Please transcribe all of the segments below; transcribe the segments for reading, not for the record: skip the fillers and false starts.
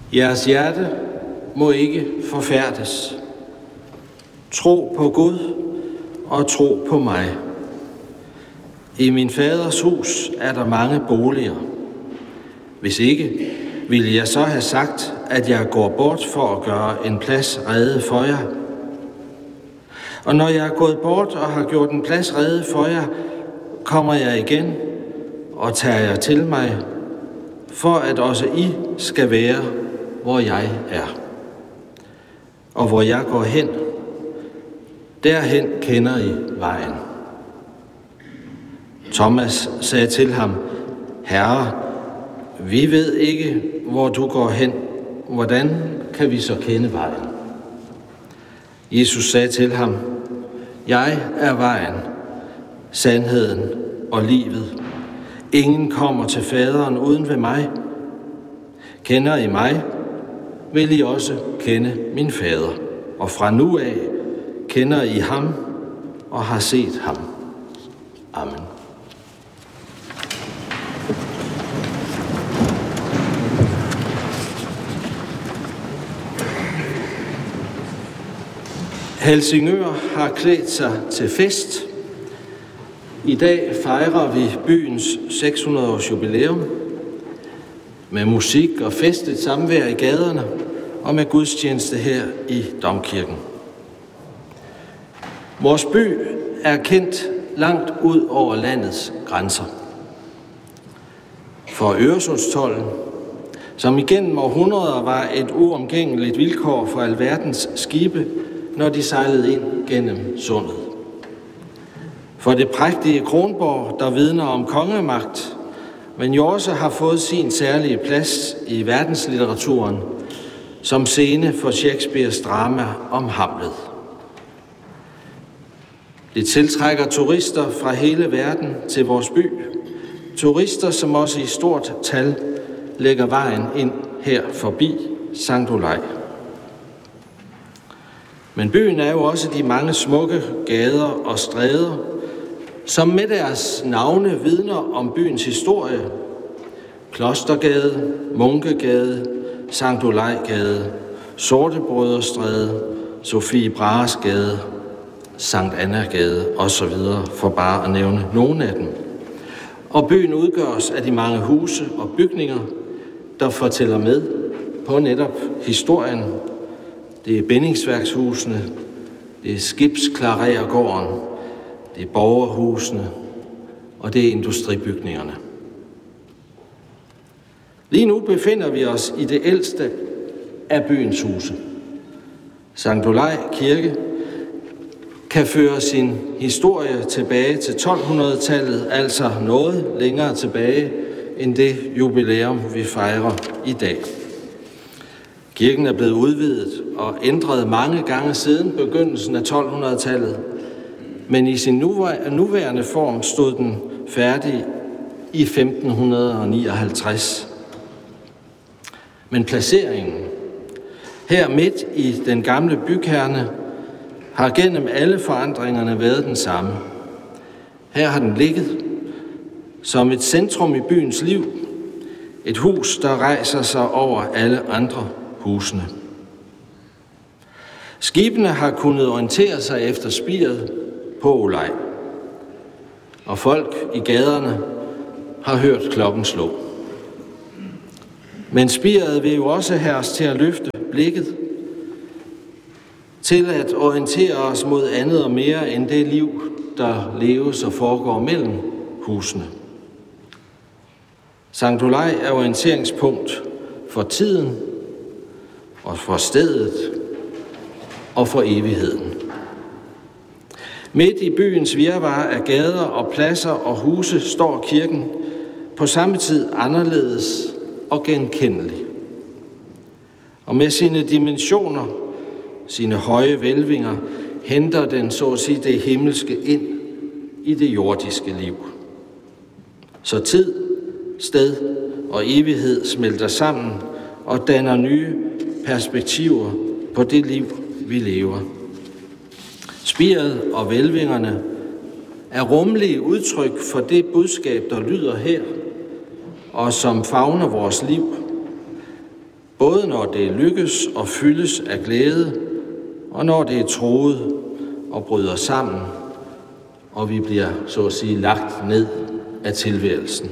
Jeres hjerte må ikke forfærdes. Tro på Gud og tro på mig. I min faders hus er der mange boliger. Hvis ikke, ville jeg så have sagt, at jeg går bort for at gøre en plads rede for jer. Og når jeg er gået bort og har gjort en plads rede for jer, kommer jeg igen og tager jer til mig, for at også I skal være, hvor jeg er. Og hvor jeg går hen, derhen kender I vejen. Thomas sagde til ham, Herre, vi ved ikke, hvor du går hen. Hvordan kan vi så kende vejen? Jesus sagde til ham, Jeg er vejen, sandheden og livet. Ingen kommer til faderen uden ved mig. Kender I mig, vil I også kende min fader. Og fra nu af kender I ham og har set ham. Amen. Helsingør har klædt sig til fest. I dag fejrer vi byens 600-års jubilæum med musik og festligt samvær i gaderne og med gudstjeneste her i Domkirken. Vores by er kendt langt ud over landets grænser. For Øresundstolden, som igennem århundreder var et uomgængeligt vilkår for alverdens skibe, når de sejlede ind gennem sundet. For det prægtige Kronborg, der vidner om kongemagt, men jo også har fået sin særlige plads i verdenslitteraturen som scene for Shakespeares drama om Hamlet. Det tiltrækker turister fra hele verden til vores by. Turister, som også i stort tal lægger vejen ind her forbi Sankt Olaj. Men byen er jo også de mange smukke gader og stræder, som med deres navne vidner om byens historie. Klostergade, Munkegade, Sankt Olajgade, Sortebrødrestræde, Sofie Brahes Gade, Sankt Anna-gade osv., for bare at nævne nogle af dem. Og byen udgøres af de mange huse og bygninger, der fortæller med på netop historien. Det er bindingsværkshusene, det er skibsklarerergården, det er borgerhusene, og det er industribygningerne. Lige nu befinder vi os i det ældste af byens huse. Sankt Olaj Kirke kan føre sin historie tilbage til 1200-tallet, altså noget længere tilbage end det jubilæum, vi fejrer i dag. Kirken er blevet udvidet og ændret mange gange siden begyndelsen af 1200-tallet, men i sin nuværende form stod den færdig i 1559. Men placeringen her midt i den gamle bykerne har gennem alle forandringerne været den samme. Her har den ligget som et centrum i byens liv, et hus, der rejser sig over alle andre husene. Skibene har kunnet orientere sig efter spiret på Olaj, og folk i gaderne har hørt klokken slå. Men spiret vil jo også have os til at løfte blikket, til at orientere os mod andet og mere end det liv, der leves og foregår mellem husene. Sankt Olaj er orienteringspunkt for tiden og for stedet og for evigheden. Midt i byens virvar af gader og pladser og huse står kirken på samme tid anderledes og genkendelig. Og med sine dimensioner, sine høje hvælvinger, henter den så at sige det himmelske ind i det jordiske liv. Så tid, sted og evighed smelter sammen og danner nye perspektiver på det liv, vi lever. Spiret og hvælvingerne er rummelige udtryk for det budskab, der lyder her, og som favner vores liv. Både når det lykkes og fyldes af glæde, og når det er truet og bryder sammen, og vi bliver, så at sige, lagt ned af tilværelsen.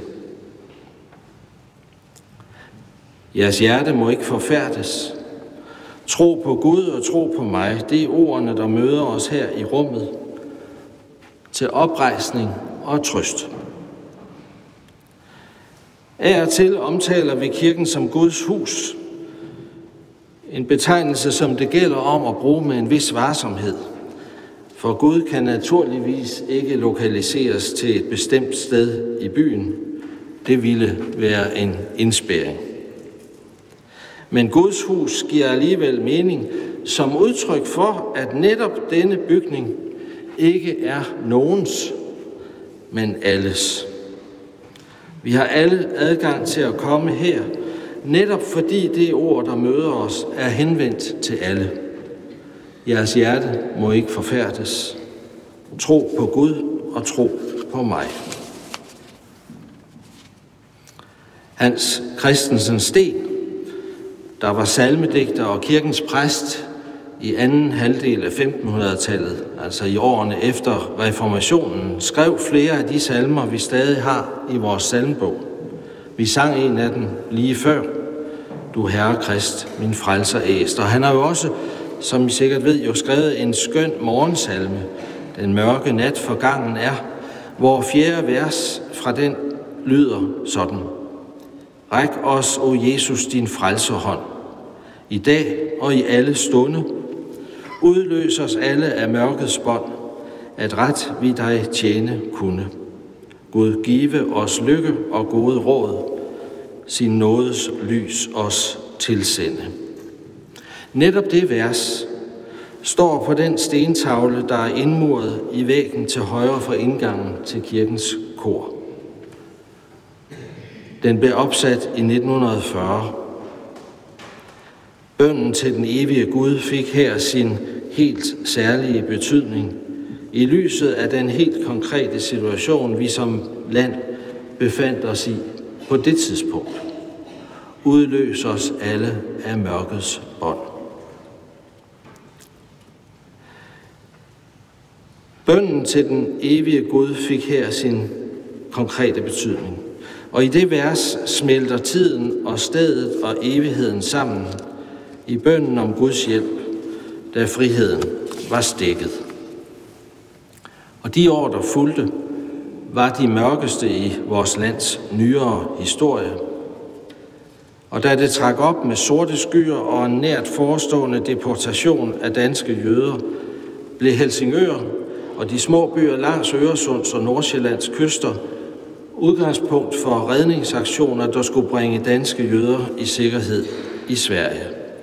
Jeres hjerte må ikke forfærdes. Tro på Gud og tro på mig, det er ordene, der møder os her i rummet til oprejsning og trøst. Af og til omtaler vi kirken som Guds hus. En betegnelse, som det gælder om at bruge med en vis varsomhed. For Gud kan naturligvis ikke lokaliseres til et bestemt sted i byen. Det ville være en indspærring. Men Guds hus giver alligevel mening som udtryk for, at netop denne bygning ikke er nogens, men alles. Vi har alle adgang til at komme her, netop fordi det ord, der møder os, er henvendt til alle. Jeres hjerte må ikke forfærdes. Tro på Gud og tro på mig. Hans Christensen Sten, der var salmedigter og kirkens præst i anden halvdel af 1500-tallet, altså i årene efter reformationen, skrev flere af de salmer, vi stadig har i vores salmebog. Vi sang en af dem lige før, Du Herre Krist, min frelser æst. Og han har jo også, som I sikkert ved, jo skrevet en skøn morgensalme, Den mørke nat forgangen er, hvor 4. vers fra den lyder sådan. Ræk os, o Jesus, din frelserhånd, i dag og i alle stunde. Udløs os alle af mørkets bånd, at ret vi dig tjene kunne. Gud give os lykke og gode råd, sin nådes lys os tilsende. Netop det vers står på den stentavle, der er indmuret i væggen til højre for indgangen til kirkens kor. Den blev opsat i 1940. Bønnen til den evige Gud fik her sin helt særlige betydning i lyset af den helt konkrete situation, vi som land befandt os i på det tidspunkt. Udløs os alle af mørkets bånd. Bønnen til den evige Gud fik her sin konkrete betydning. Og i det vers smelter tiden og stedet og evigheden sammen i bønnen om Guds hjælp, da friheden var stækket. Og de år, der fulgte, var de mørkeste i vores lands nyere historie. Og da det trak op med sorte skyer og en nært forestående deportation af danske jøder, blev Helsingør og de små byer langs Øresunds og Nordsjællands kyster udgangspunkt for redningsaktioner, der skulle bringe danske jøder i sikkerhed i Sverige.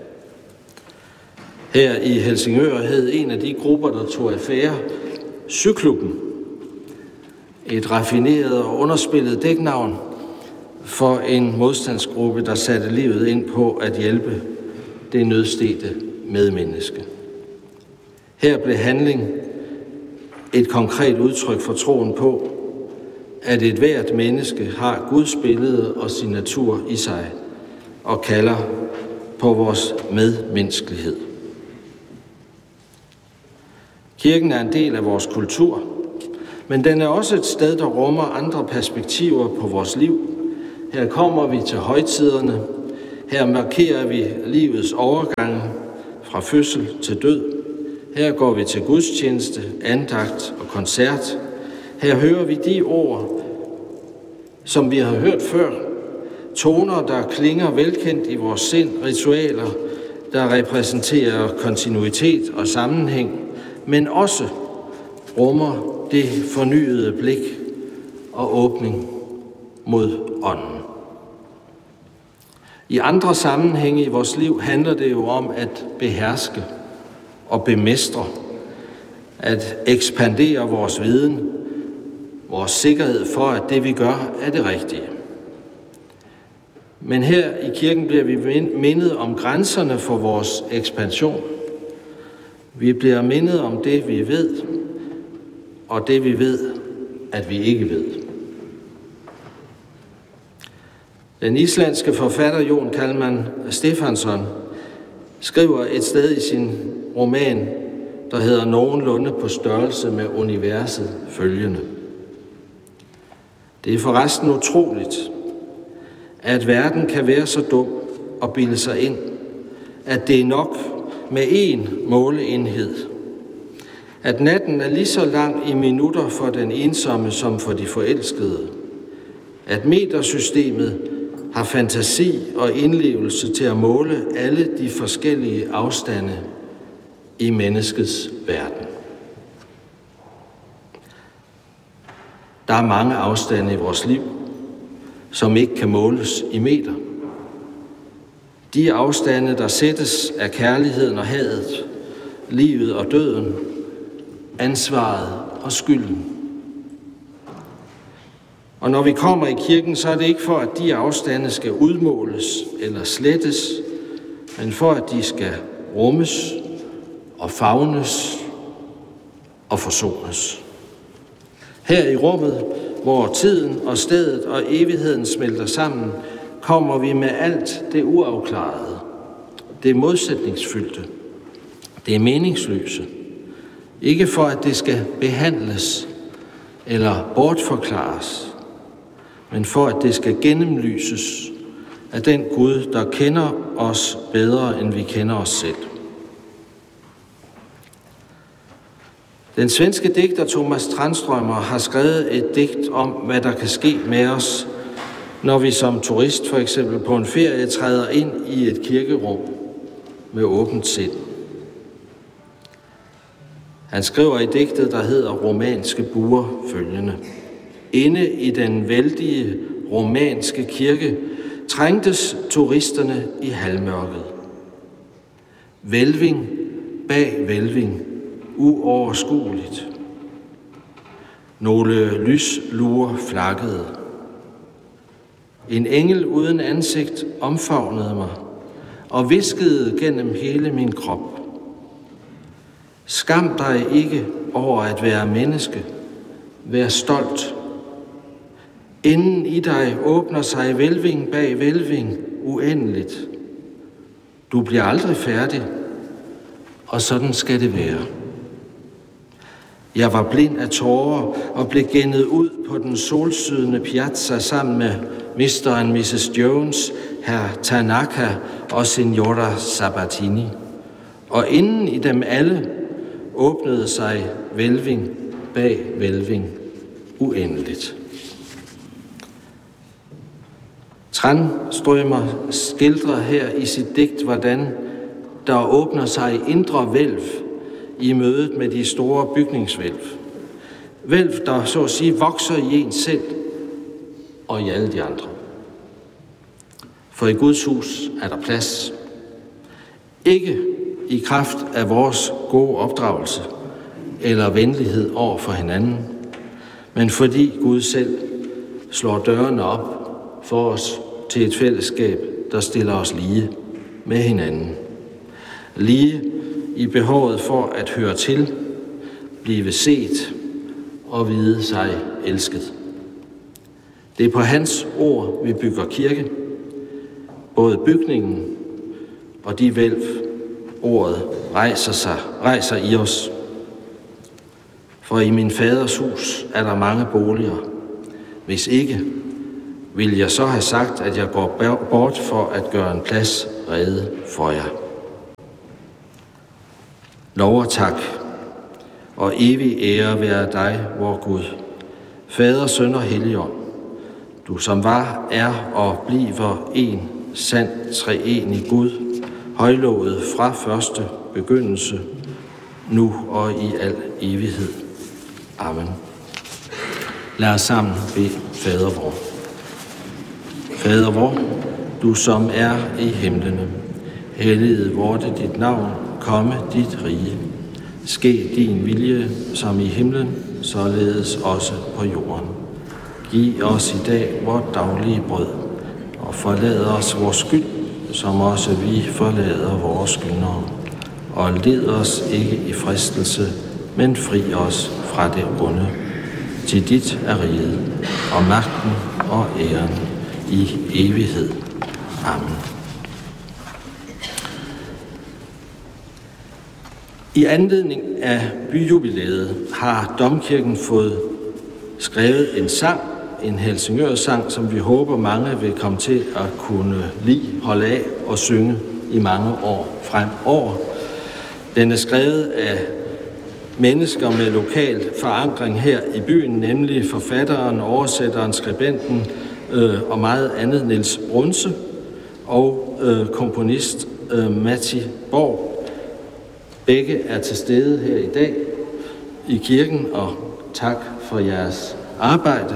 Her i Helsingør hed en af de grupper, der tog affære, Syklubben. Et raffineret og underspillet dæknavn for en modstandsgruppe, der satte livet ind på at hjælpe det nødstedte medmenneske. Her blev handling et konkret udtryk for troen på, at et hvert menneske har Guds billede og sin natur i sig og kalder på vores medmenneskelighed. Kirken er en del af vores kultur, men den er også et sted, der rummer andre perspektiver på vores liv. Her kommer vi til højtiderne. Her markerer vi livets overgang fra fødsel til død. Her går vi til gudstjeneste, andagt og koncert. Her hører vi de ord, som vi har hørt før. Toner, der klinger velkendt i vores sind, ritualer, der repræsenterer kontinuitet og sammenhæng, men også rummer det fornyede blik og åbning mod ånden. I andre sammenhænge i vores liv handler det jo om at beherske og bemestre, at ekspandere vores viden, vores sikkerhed for, at det vi gør, er det rigtige. Men her i kirken bliver vi mindet om grænserne for vores ekspansion. Vi bliver mindet om det, vi ved, og det, vi ved, at vi ikke ved. Den islandske forfatter Jón Kalman Stefánsson skriver et sted i sin roman, der hedder Nogenlunde på størrelse med universet, følgende: Det er forresten utroligt, at verden kan være så dum og bilde sig ind, at det er nok med én måleenhed. At natten er lige så lang i minutter for den ensomme som for de forelskede. At metersystemet har fantasi og indlevelse til at måle alle de forskellige afstande i menneskets verden. Der er mange afstande i vores liv, som ikke kan måles i meter. De afstande, der sættes af kærligheden og hadet, livet og døden, ansvaret og skylden. Og når vi kommer i kirken, så er det ikke for, at de afstande skal udmåles eller slettes, men for, at de skal rummes og favnes og forsones. Her i rummet, hvor tiden og stedet og evigheden smelter sammen, kommer vi med alt det uafklarede, det modsætningsfyldte, det meningsløse. Ikke for, at det skal behandles eller bortforklares, men for, at det skal gennemlyses af den Gud, der kender os bedre, end vi kender os selv. Den svenske digter Thomas Tranströmer har skrevet et digt om, hvad der kan ske med os, når vi som turist for eksempel på en ferie træder ind i et kirkerum med åbent sind. Han skriver i digtet, der hedder Romanske buer, følgende: Inde i den vældige romanske kirke trængtes turisterne i halvmørket. Hvælving bag hvælving, uoverskueligt. Nogle lysluer flakkede. En engel uden ansigt omfavnede mig og hviskede gennem hele min krop: Skam dig ikke over at være menneske. Vær stolt. Inden i dig åbner sig hvælving bag hvælving uendeligt. Du bliver aldrig færdig, og sådan skal det være. Jeg var blind af tårer og blev gennet ud på den solsydende piazza sammen med Mr. og Mrs. Jones, herr Tanaka og signora Sabatini. Og inden i dem alle åbnede sig hvælving bag hvælving uendeligt. Tranströmer skildrer her i sit digt, hvordan der åbner sig indre hvælv i mødet med de store bygningsvælv. Hvælv, der så at sige vokser i en selv og i alle de andre. For i Guds hus er der plads. Ikke i kraft af vores gode opdragelse eller venlighed over for hinanden, men fordi Gud selv slår dørene op for os til et fællesskab, der stiller os lige med hinanden. Lige i behovet for at høre til, blive set og vide sig elsket. Det er på hans ord, vi bygger kirke. Både bygningen og de hvælv, ordet rejser i os. For i min faders hus er der mange boliger. Hvis ikke, vil jeg så have sagt, at jeg går bort for at gøre en plads rede for jer. Lov og tak, og evig ære være dig, vor Gud, Fader, Søn og Helligånd, du som var, er og bliver en sand treenig Gud, højlovet fra første begyndelse, nu og i al evighed. Amen. Lad os sammen bede Fader vor. Fader vor, du som er i himlene, helliget vorte dit navn, komme dit rige. Ske din vilje, som i himlen, således også på jorden. Giv os i dag vort daglige brød, og forlad os vores skyld, som også vi forlader vores skyldnere. Og led os ikke i fristelse, men fri os fra det onde. Til dit er riget, og magten og æren i evighed. Amen. I anledning af byjubilæet har Domkirken fået skrevet en sang, en Helsingør-sang, som vi håber mange vil komme til at kunne holde af og synge i mange år fremover. Den er skrevet af mennesker med lokal forankring her i byen, nemlig forfatteren, oversætteren, skribenten og meget andet Niels Brunse og komponist Matti Borg. Begge er til stede her i dag i kirken, og tak for jeres arbejde.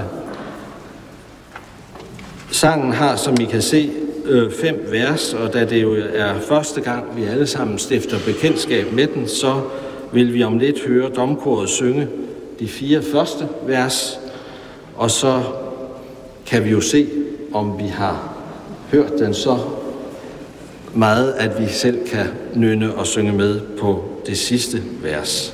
Sangen har, som I kan se, 5 vers, og da det jo er første gang, vi alle sammen stifter bekendtskab med den, så vil vi om lidt høre domkoret synge de 4 første vers, og så kan vi jo se, om vi har hørt den så meget, at vi selv kan nynne og synge med på det sidste vers.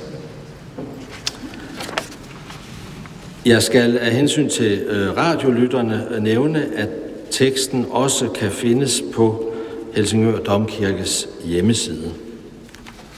Jeg skal af hensyn til radiolytterne nævne, at teksten også kan findes på Helsingør Domkirkes hjemmeside.